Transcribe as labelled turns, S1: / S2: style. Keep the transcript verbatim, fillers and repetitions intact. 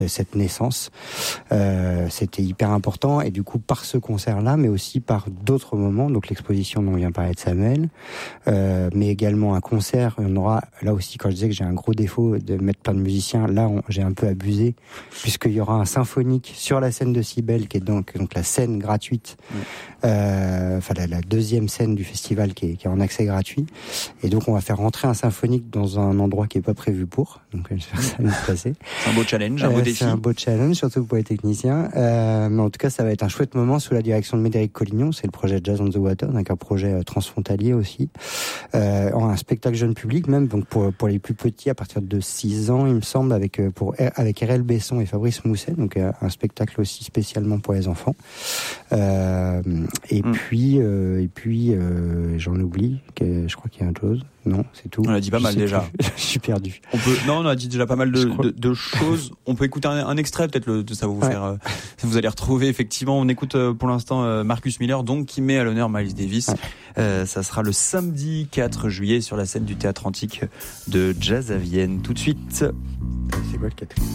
S1: cette naissance. Euh, c'était hyper important et du coup par ce concert-là, mais aussi par d'autres moments, donc l'exposition dont on vient parler de Samuel, euh, mais également un concert. On aura là aussi, quand je disais que j'ai un gros défaut de mettre plein de musiciens, là on, j'ai un peu abusé puisqu'il y aura un symphonique sur la scène de Cybèle qui est donc, donc la scène gratuite, mmh. euh, enfin la, la deuxième scène du festival qui est, qui est en accès gratuit et donc on va faire rentrer un symphonique dans un endroit qui est pas prévu pour, donc j'espère que ça va se passer.
S2: C'est un beau challenge, un beau
S1: euh,
S2: défi.
S1: C'est un beau challenge, surtout pour les techniciens. Euh, mais en tout cas, ça va être un chouette moment sous la direction de Médéric Collignon. C'est le projet Jazz on the Water, donc un projet euh, transfrontalier aussi. Euh, un spectacle jeune public, même donc pour pour les plus petits, à partir de six ans, il me semble, avec euh, pour avec R L Besson et Fabrice Mousset, donc euh, un spectacle aussi spécialement pour les enfants. Euh, et mm. puis euh, et puis euh, j'en oublie, que, je crois qu'il y a autre chose. Non, c'est tout.
S2: On a dit pas
S1: je
S2: mal déjà.
S1: Je suis perdu.
S2: On peut, non, on a dit déjà pas mal de, crois... de, de choses. On peut écouter un, un extrait, peut-être le, ça va vous ouais. faire, euh, vous allez retrouver effectivement. On écoute euh, pour l'instant euh, Marcus Miller, donc qui met à l'honneur Miles Davis. Ouais. Euh, ça sera le samedi quatre juillet sur la scène du Théâtre Antique de Jazz à Vienne. Tout de suite.
S1: C'est quoi le quatrième ?